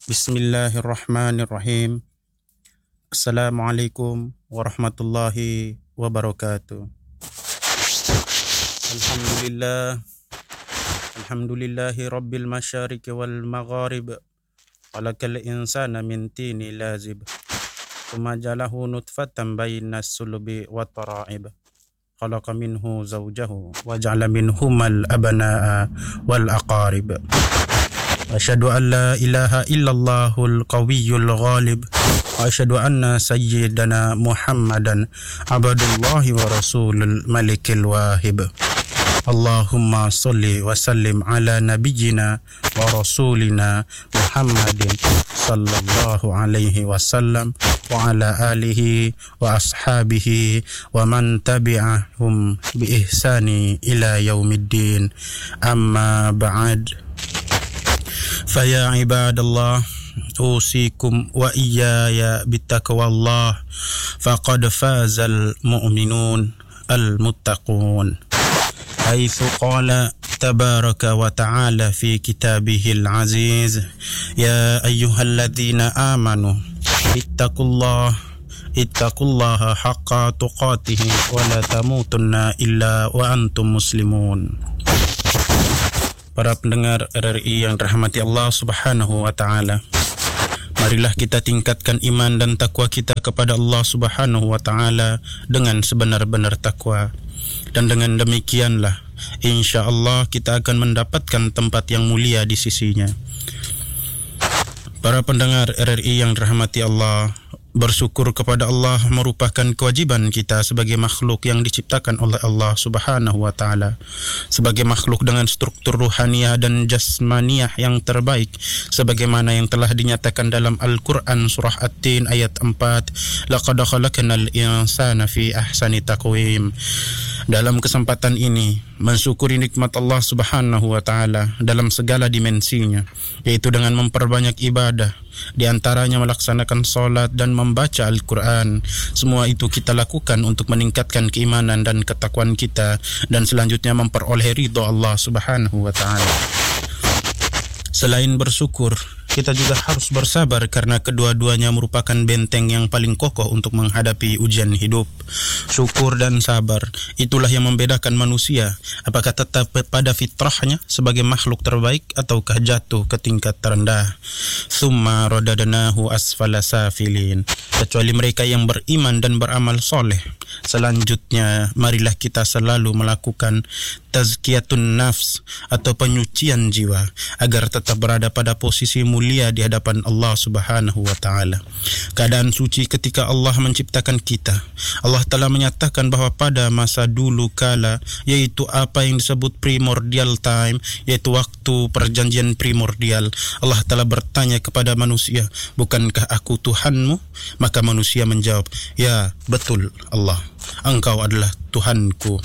Bismillahirrahmanirrahim. Assalamualaikum warahmatullahi wabarakatuh. Alhamdulillah. Alhamdulillahi rabbil masyariqi wal magharib. Khalaqal insana min tini lazib. Tsumma ja'alahu nutfatan bainas sulbi wat tara'ib. Khalaqa minhu zawjahu wa ja'ala minhumal abna'a wal aqarib. Asyhadu an la ilaha illallahul qawiyyul ghalib wa asyhadu anna sayyidana Muhammadan abdullahi wa rasulul malikil wahib. Allahumma salli wa sallim ala nabiyyina wa rasulina Muhammadin sallallahu alaihi wasallam wa ala alihi wa ashabihi wa man tabi'ahum bi ihsani ila yaumiddin. Amma ba'd. Faya ibadallah, usikum wa iyaya bittaqwallah, faqad fazal mu'minun al-muttaqun. Haitsu qala tabaraka wa ta'ala fi kitabihil aziz, ya ayyuhalladzina amanu ittaqullaha haqqa tuqatih wa la tamutunna illa wa antum muslimun. Para pendengar RRI yang dirahmati Allah Subhanahu wa taala, marilah kita tingkatkan iman dan takwa kita kepada Allah Subhanahu wa taala dengan sebenar-benar takwa. Dan dengan demikianlah insyaallah kita akan mendapatkan tempat yang mulia di sisinya. Para pendengar RRI yang dirahmati Allah, bersyukur kepada Allah merupakan kewajiban kita sebagai makhluk yang diciptakan oleh Allah Subhanahu wa taala, sebagai makhluk dengan struktur ruhaniyah dan jasmaniyah yang terbaik, sebagaimana yang telah dinyatakan dalam Al-Qur'an surah At-Tin ayat 4, laqad khalaqnal insana fi ahsani taqwim. Dalam kesempatan ini mensyukuri nikmat Allah Subhanahu wa taala dalam segala dimensinya, yaitu dengan memperbanyak ibadah, di antaranya melaksanakan salat dan membaca Al-Qur'an. Semua itu kita lakukan untuk meningkatkan keimanan dan ketakwaan kita, dan selanjutnya memperoleh ridha Allah Subhanahu wa taala. Selain bersyukur, kita juga harus bersabar karena kedua-duanya merupakan benteng yang paling kokoh untuk menghadapi ujian hidup. Syukur dan sabar, itulah yang membedakan manusia, apakah tetap pada fitrahnya sebagai makhluk terbaik ataukah jatuh ke tingkat terendah. Tsumma radadnahu asfala safilin. Kecuali mereka yang beriman dan beramal soleh. Selanjutnya, marilah kita selalu melakukan tazkiyatun nafs atau penyucian jiwa agar tetap berada pada posisi mulia di hadapan Allah Subhanahu wa taala. Keadaan suci ketika Allah menciptakan kita. Allah telah menyatakan bahwa pada masa dulu kala, yaitu apa yang disebut primordial time, yaitu waktu perjanjian primordial, Allah telah bertanya kepada manusia, bukankah aku Tuhanmu? Maka manusia menjawab, ya betul Allah, engkau adalah Tuhanku.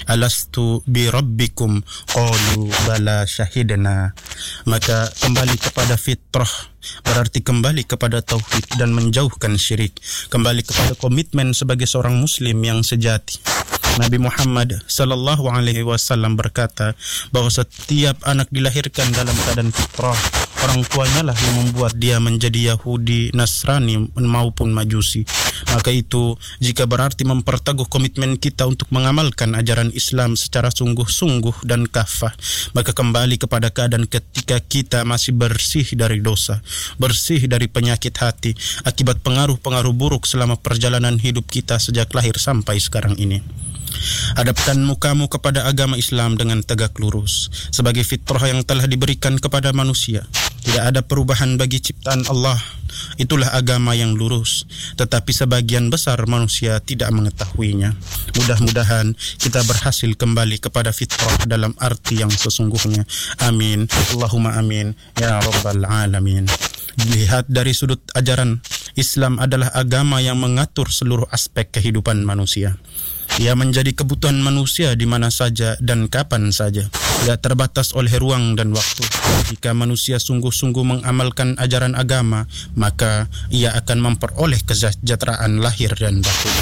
Alastu bi rabbikum qalu bala syahidna. Maka kembali kepada fitrah berarti kembali kepada tauhid dan menjauhkan syirik, kembali kepada komitmen sebagai seorang muslim yang sejati. Nabi Muhammad sallallahu alaihi wasallam berkata bahwa setiap anak dilahirkan dalam keadaan fitrah. Orang tuanya lah yang membuat dia menjadi Yahudi, Nasrani maupun Majusi. Maka itu jika berarti memperteguh komitmen kita untuk mengamalkan ajaran Islam secara sungguh-sungguh dan kafah, maka kembali kepada keadaan ketika kita masih bersih dari dosa, bersih dari penyakit hati akibat pengaruh-pengaruh buruk selama perjalanan hidup kita sejak lahir sampai sekarang ini. Hadapkan mukamu kepada agama Islam dengan tegak lurus sebagai fitrah yang telah diberikan kepada manusia. Tidak ada perubahan bagi ciptaan Allah. Itulah agama yang lurus, tetapi sebagian besar manusia tidak mengetahuinya. Mudah-mudahan kita berhasil kembali kepada fitrah dalam arti yang sesungguhnya. Amin. Allahumma amin ya rabbal alamin. Dilihat dari sudut ajaran, Islam adalah agama yang mengatur seluruh aspek kehidupan manusia. Ia menjadi kebutuhan manusia di mana saja dan kapan saja. Tidak terbatas oleh ruang dan waktu. Jika manusia sungguh-sungguh mengamalkan ajaran agama, maka ia akan memperoleh kesejahteraan lahir dan batin.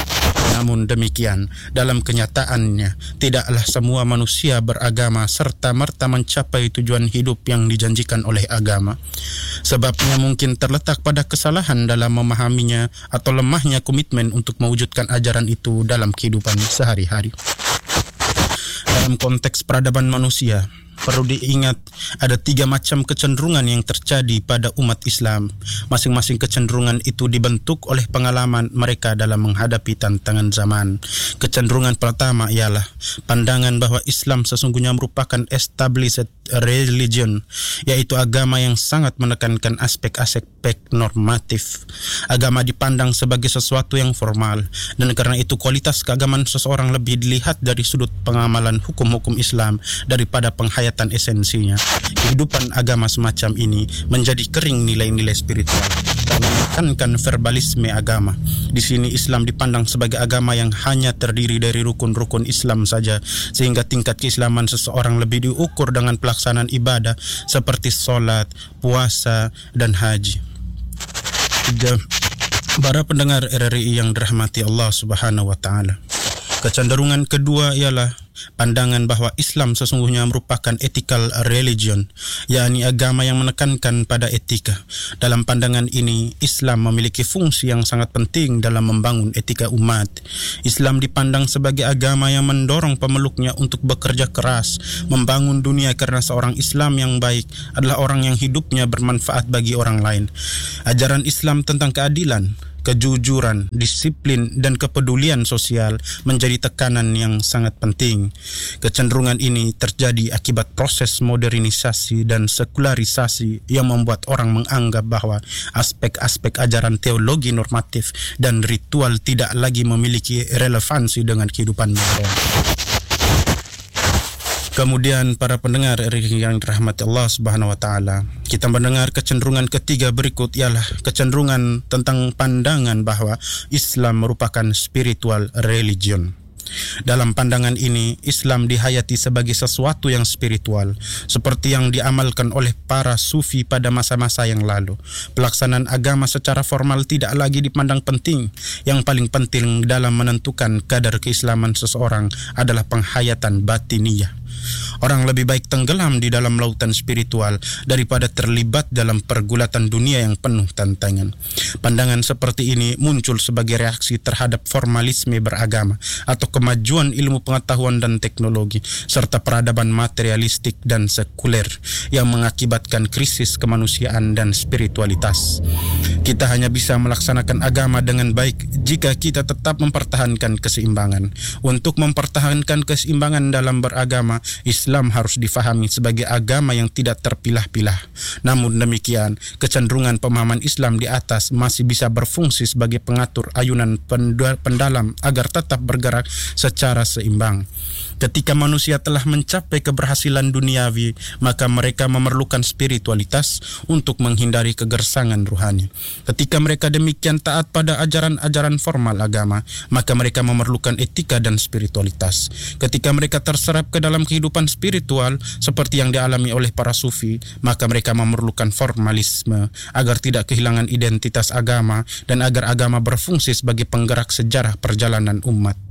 Namun demikian, dalam kenyataannya, tidaklah semua manusia beragama serta-merta mencapai tujuan hidup yang dijanjikan oleh agama. Sebabnya mungkin terletak pada kesalahan dalam memahaminya atau lemahnya komitmen untuk mewujudkan ajaran itu dalam kehidupan sehari-hari. Dalam konteks peradaban manusia, perlu diingat ada 3 macam kecenderungan yang terjadi pada umat Islam. Masing-masing kecenderungan itu dibentuk oleh pengalaman mereka dalam menghadapi tantangan zaman. Kecenderungan pertama ialah pandangan bahwa Islam sesungguhnya merupakan established religion, yaitu agama yang sangat menekankan aspek-aspek normatif. Agama dipandang sebagai sesuatu yang formal, dan karena itu kualitas keagamaan seseorang lebih dilihat dari sudut pengamalan hukum-hukum Islam daripada penghayatan esensinya. Kehidupan agama semacam ini menjadi kering nilai-nilai spiritual dan menekankan verbalisme agama. Di sini Islam dipandang sebagai agama yang hanya terdiri dari rukun-rukun Islam saja, sehingga tingkat keislaman seseorang lebih diukur dengan pelaksanaan ibadah seperti sholat, puasa, dan haji. Para pendengar RRI yang dirahmati Allah Subhanahu wa Ta'ala, kecenderungan kedua ialah pandangan bahwa Islam sesungguhnya merupakan ethical religion, yakni agama yang menekankan pada etika. Dalam pandangan ini, Islam memiliki fungsi yang sangat penting dalam membangun etika umat. Islam dipandang sebagai agama yang mendorong pemeluknya untuk bekerja keras, membangun dunia, karena seorang Islam yang baik adalah orang yang hidupnya bermanfaat bagi orang lain. Ajaran Islam tentang keadilan, kejujuran, disiplin, dan kepedulian sosial menjadi tekanan yang sangat penting. Kecenderungan ini terjadi akibat proses modernisasi dan sekularisasi yang membuat orang menganggap bahwa aspek-aspek ajaran teologi normatif dan ritual tidak lagi memiliki relevansi dengan kehidupan modern. Kemudian para pendengar yang dirahmati Allah Subhanahu wa Ta'ala, kita mendengar kecenderungan ketiga berikut ialah kecenderungan tentang pandangan bahwa Islam merupakan spiritual religion. Dalam pandangan ini, Islam dihayati sebagai sesuatu yang spiritual, seperti yang diamalkan oleh para sufi pada masa-masa yang lalu. Pelaksanaan agama secara formal tidak lagi dipandang penting. Yang paling penting dalam menentukan kadar keislaman seseorang adalah penghayatan batiniyah. Orang lebih baik tenggelam di dalam lautan spiritual daripada terlibat dalam pergulatan dunia yang penuh tantangan. Pandangan seperti ini muncul sebagai reaksi terhadap formalisme beragama atau kemajuan ilmu pengetahuan dan teknologi, serta peradaban materialistik dan sekuler yang mengakibatkan krisis kemanusiaan dan spiritualitas. Kita hanya bisa melaksanakan agama dengan baik jika kita tetap mempertahankan keseimbangan. Untuk mempertahankan keseimbangan dalam beragama, Islam harus difahami sebagai agama yang tidak terpilah-pilah. Namun demikian, kecenderungan pemahaman Islam di atas masih bisa berfungsi sebagai pengatur ayunan pendalam agar tetap bergerak secara seimbang. Ketika manusia telah mencapai keberhasilan duniawi, maka mereka memerlukan spiritualitas untuk menghindari kegersangan ruhani. Ketika mereka demikian taat pada ajaran-ajaran formal agama, maka mereka memerlukan etika dan spiritualitas. Ketika mereka terserap ke dalam kehidupan spiritual seperti yang dialami oleh para sufi, maka mereka memerlukan formalisme agar tidak kehilangan identitas agama dan agar agama berfungsi sebagai penggerak sejarah perjalanan umat.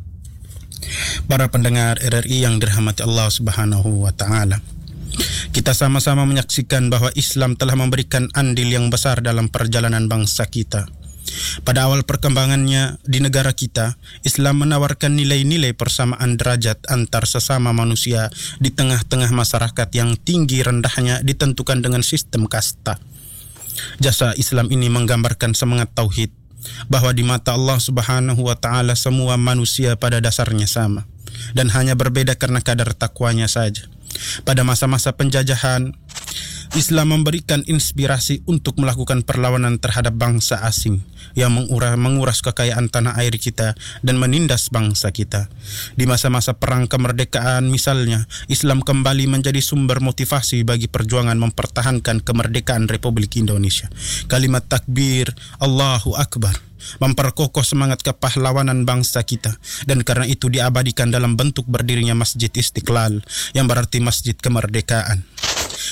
Para pendengar RRI yang dirahmati Allah Subhanahu wa Ta'ala, kita sama-sama menyaksikan bahwa Islam telah memberikan andil yang besar dalam perjalanan bangsa kita. Pada awal perkembangannya di negara kita, Islam menawarkan nilai-nilai persamaan derajat antar sesama manusia di tengah-tengah masyarakat yang tinggi rendahnya ditentukan dengan sistem kasta. Jasa Islam ini menggambarkan semangat tauhid, bahwa di mata Allah Subhanahu wa Ta'ala semua manusia pada dasarnya sama dan hanya berbeda karena kadar takwanya saja. Pada masa-masa penjajahan, Islam memberikan inspirasi untuk melakukan perlawanan terhadap bangsa asing yang menguras kekayaan tanah air kita dan menindas bangsa kita. Di masa-masa perang kemerdekaan misalnya, Islam kembali menjadi sumber motivasi bagi perjuangan mempertahankan kemerdekaan Republik Indonesia. Kalimat takbir, Allahu Akbar, memperkokoh semangat kepahlawanan bangsa kita, dan karena itu diabadikan dalam bentuk berdirinya Masjid Istiqlal yang berarti Masjid Kemerdekaan.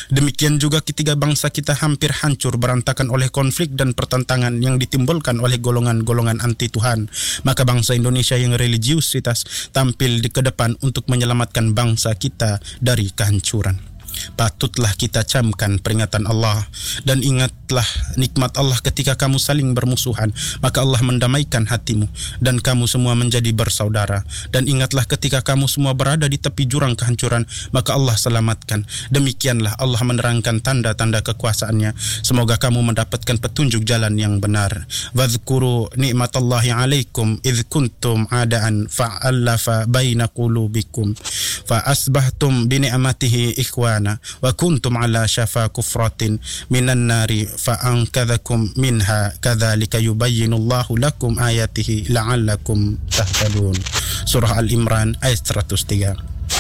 Demikian juga ketiga bangsa kita hampir hancur berantakan oleh konflik dan pertentangan yang ditimbulkan oleh golongan-golongan anti Tuhan. Maka bangsa Indonesia yang religiusitas tampil di ke depan untuk menyelamatkan bangsa kita dari kehancuran. Patutlah kita camkan peringatan Allah dan ingatlah nikmat Allah ketika kamu saling bermusuhan, maka Allah mendamaikan hatimu dan kamu semua menjadi bersaudara. Dan ingatlah ketika kamu semua berada di tepi jurang kehancuran, maka Allah selamatkan. Demikianlah Allah menerangkan tanda-tanda kekuasaannya. Semoga kamu mendapatkan petunjuk jalan yang benar. Wadhkuru ni'matallahi alaikum idh kuntum adaan fa'allafa baina qulubikum fa asbahtum bi ni'matihi ikhwana wa kuntum ala syafa kufratin minan nari fa ankadhakum minha kadzalika yubayyinullahu lakum ayatihi la'allakum tahtadun. Surah Al-Imran ayat 103.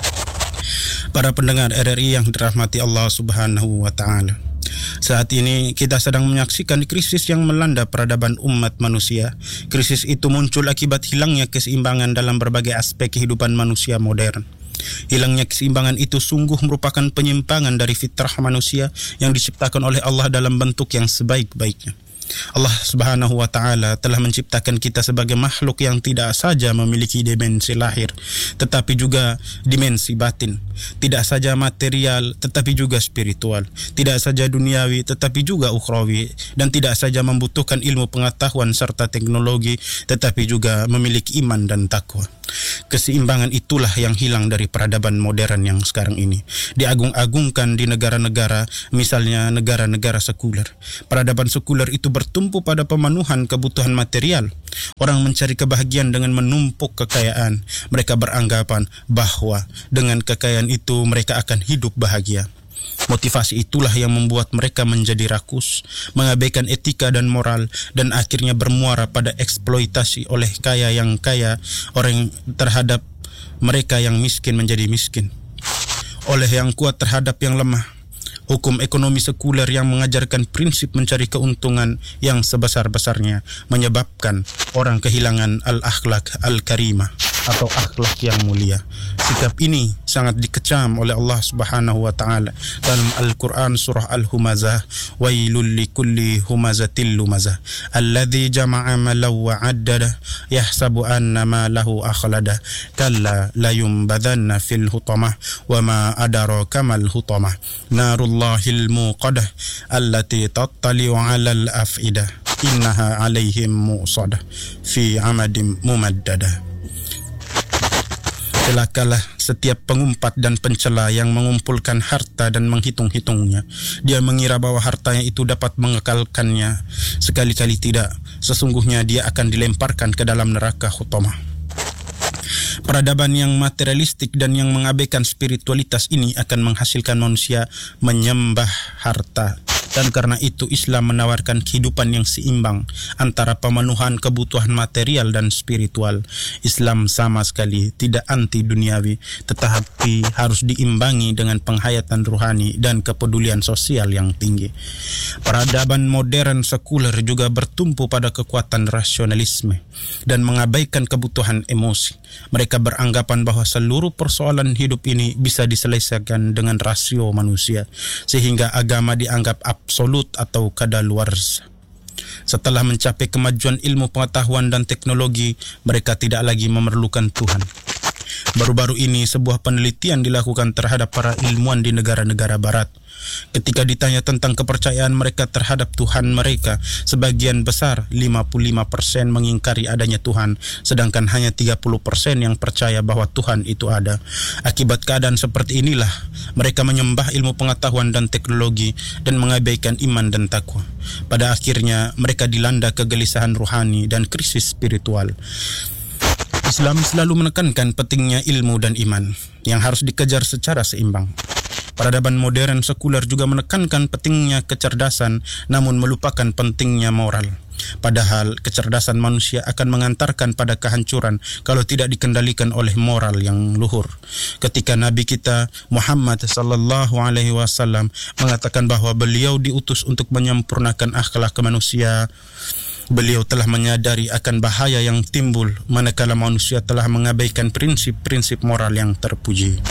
Para pendengar RRI yang dirahmati Allah Subhanahu wa taala, saat ini kita sedang menyaksikan krisis yang melanda peradaban umat manusia. Krisis itu muncul akibat hilangnya keseimbangan dalam berbagai aspek kehidupan manusia modern. Hilangnya keseimbangan itu sungguh merupakan penyimpangan dari fitrah manusia yang diciptakan oleh Allah dalam bentuk yang sebaik-baiknya. Allah Subhanahu wa taala telah menciptakan kita sebagai makhluk yang tidak saja memiliki dimensi lahir, tetapi juga dimensi batin. Tidak saja material, tetapi juga spiritual. Tidak saja duniawi, tetapi juga ukhrawi. Dan tidak saja membutuhkan ilmu pengetahuan serta teknologi, tetapi juga memiliki iman dan takwa. Keseimbangan itulah yang hilang dari peradaban modern yang sekarang ini. Diagung-agungkan di negara-negara, misalnya negara-negara sekuler. Peradaban sekuler itu bertumpu pada pemenuhan kebutuhan material. Orang mencari kebahagiaan dengan menumpuk kekayaan. Mereka beranggapan bahwa dengan kekayaan itu mereka akan hidup bahagia. Motivasi itulah yang membuat mereka menjadi rakus, mengabaikan etika dan moral, dan akhirnya bermuara pada eksploitasi oleh kaya yang kaya, orang terhadap mereka yang miskin menjadi miskin, oleh yang kuat terhadap yang lemah. Hukum ekonomi sekuler yang mengajarkan prinsip mencari keuntungan yang sebesar-besarnya menyebabkan orang kehilangan al-akhlak al-karimah atau akhlak yang mulia. Sikap ini sangat dikecam oleh Allah Subhanahu wa taala dalam Al-Qur'an surah Al-Humazah, wailul likulli humazatil lumazah alladzi jama'a malan wa 'addada yahsabu anna ma lahu akhlada kalla layumbadanna fil hutamah wa ma adraka mal hutamah narullahil muqadah allati tattali'u 'alal afidah innaha 'alaihim mu'sadah fi 'amadim mumaddadah. Celakalah setiap pengumpat dan pencela yang mengumpulkan harta dan menghitung-hitungnya. Dia mengira bahwa hartanya itu dapat mengekalkannya. Sekali-kali tidak. Sesungguhnya dia akan dilemparkan ke dalam neraka hutamah. Peradaban yang materialistik dan yang mengabaikan spiritualitas ini akan menghasilkan manusia menyembah harta. Dan karena itu Islam menawarkan kehidupan yang seimbang antara pemenuhan kebutuhan material dan spiritual. Islam sama sekali tidak anti duniawi, tetapi harus diimbangi dengan penghayatan ruhani dan kepedulian sosial yang tinggi. Peradaban modern sekuler juga bertumpu pada kekuatan rasionalisme dan mengabaikan kebutuhan emosi. Mereka beranggapan bahwa seluruh persoalan hidup ini bisa diselesaikan dengan rasio manusia, sehingga agama dianggap absolut atau kadaluarsa. Setelah mencapai kemajuan ilmu pengetahuan dan teknologi, mereka tidak lagi memerlukan Tuhan. Baru-baru ini sebuah penelitian dilakukan terhadap para ilmuwan di negara-negara barat. Ketika ditanya tentang kepercayaan mereka terhadap Tuhan mereka, sebagian besar 55% mengingkari adanya Tuhan, sedangkan hanya 30% yang percaya bahwa Tuhan itu ada. Akibat keadaan seperti inilah mereka menyembah ilmu pengetahuan dan teknologi dan mengabaikan iman dan takwa. Pada akhirnya mereka dilanda kegelisahan rohani dan krisis spiritual. Islam selalu menekankan pentingnya ilmu dan iman yang harus dikejar secara seimbang. Peradaban modern sekuler juga menekankan pentingnya kecerdasan namun melupakan pentingnya moral. Padahal kecerdasan manusia akan mengantarkan pada kehancuran kalau tidak dikendalikan oleh moral yang luhur. Ketika Nabi kita Muhammad sallallahu alaihi wasallam mengatakan bahwa beliau diutus untuk menyempurnakan akhlak manusia, beliau telah menyadari akan bahaya yang timbul manakala manusia telah mengabaikan prinsip-prinsip moral yang terpuji.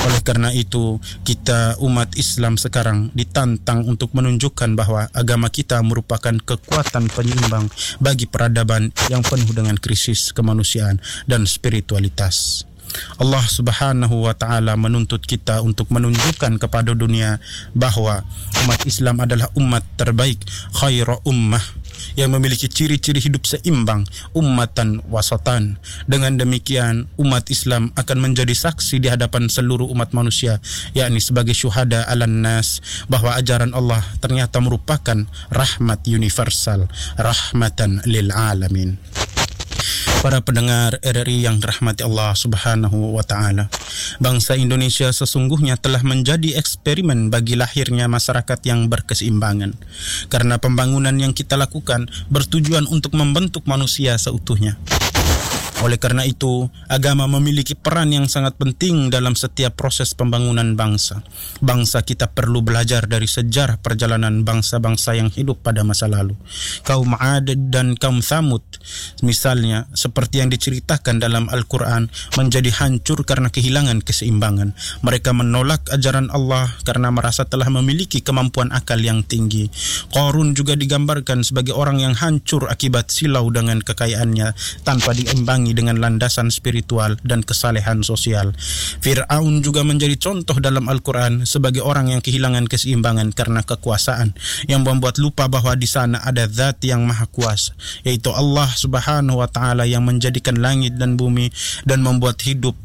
Oleh karena itu, kita umat Islam sekarang ditantang untuk menunjukkan bahwa agama kita merupakan kekuatan penyeimbang bagi peradaban yang penuh dengan krisis kemanusiaan dan spiritualitas. Allah Subhanahu wa Ta'ala menuntut kita untuk menunjukkan kepada dunia bahwa umat Islam adalah umat terbaik, khairu ummah, yang memiliki ciri-ciri hidup seimbang, ummatan wasatan. Dengan demikian, umat Islam akan menjadi saksi di hadapan seluruh umat manusia, yakni sebagai syuhada alan nas, bahwa ajaran Allah ternyata merupakan rahmat universal, rahmatan lil alamin. Para pendengar RRI yang dirahmati Allah Subhanahu wa Ta'ala, bangsa Indonesia sesungguhnya telah menjadi eksperimen bagi lahirnya masyarakat yang berkeseimbangan, karena pembangunan yang kita lakukan bertujuan untuk membentuk manusia seutuhnya. Oleh karena itu, agama memiliki peran yang sangat penting dalam setiap proses pembangunan bangsa. Bangsa kita perlu belajar dari sejarah perjalanan bangsa-bangsa yang hidup pada masa lalu. Kaum 'Ad dan kaum Tsamud, misalnya, seperti yang diceritakan dalam Al-Quran, menjadi hancur karena kehilangan keseimbangan. Mereka menolak ajaran Allah karena merasa telah memiliki kemampuan akal yang tinggi. Qarun juga digambarkan sebagai orang yang hancur akibat silau dengan kekayaannya tanpa diimbangi dengan landasan spiritual dan kesalehan sosial. Fir'aun juga menjadi contoh dalam Al-Quran sebagai orang yang kehilangan keseimbangan karena kekuasaan, yang membuat lupa bahwa di sana ada zat yang maha kuasa, yaitu Allah Subhanahu wa Ta'ala, yang menjadikan langit dan bumi dan membuat hidup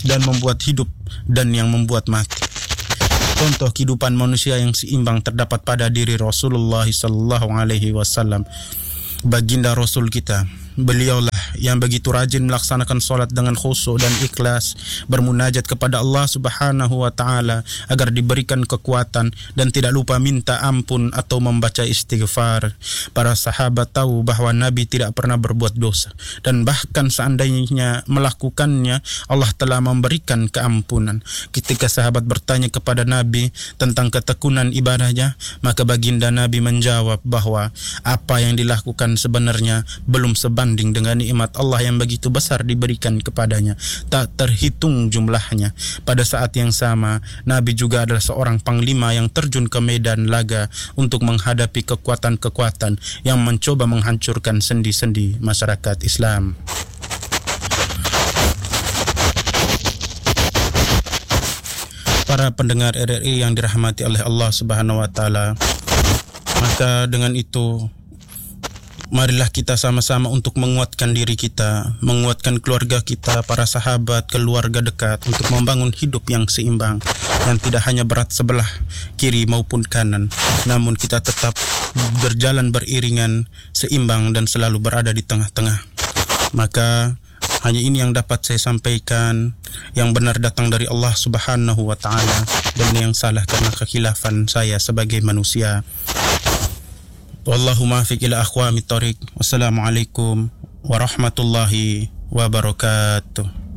dan yang membuat mati. Contoh kehidupan manusia yang seimbang terdapat pada diri Rasulullah sallallahu alaihi wasallam, baginda Rasul kita. Beliaulah yang begitu rajin melaksanakan solat dengan khusyuk dan ikhlas, bermunajat kepada Allah Subhanahu wa Ta'ala agar diberikan kekuatan, dan tidak lupa minta ampun atau membaca istighfar. Para sahabat tahu bahwa Nabi tidak pernah berbuat dosa, dan bahkan seandainya melakukannya, Allah telah memberikan keampunan. Ketika sahabat bertanya kepada Nabi tentang ketekunan ibadahnya, maka baginda Nabi menjawab bahwa apa yang dilakukan sebenarnya belum sebanding dengan nikmat Allah yang begitu besar diberikan kepadanya, tak terhitung jumlahnya. Pada saat yang sama, Nabi juga adalah seorang panglima yang terjun ke medan laga untuk menghadapi kekuatan-kekuatan yang mencoba menghancurkan sendi-sendi masyarakat Islam. Para pendengar RRI yang dirahmati oleh Allah Subhanahu wa Ta'ala, maka dengan itu, marilah kita sama-sama untuk menguatkan diri kita, menguatkan keluarga kita, para sahabat, keluarga dekat, untuk membangun hidup yang seimbang, yang tidak hanya berat sebelah kiri maupun kanan, namun kita tetap berjalan beriringan, seimbang, dan selalu berada di tengah-tengah. Maka hanya ini yang dapat saya sampaikan. Yang benar datang dari Allah Subhanahu wa Ta'ala, dan yang salah karena kekhilafan saya sebagai manusia. Wallahu muwaffiq ila aqwamit thoriq. Wassalamualaikum warahmatullahi wabarakatuh.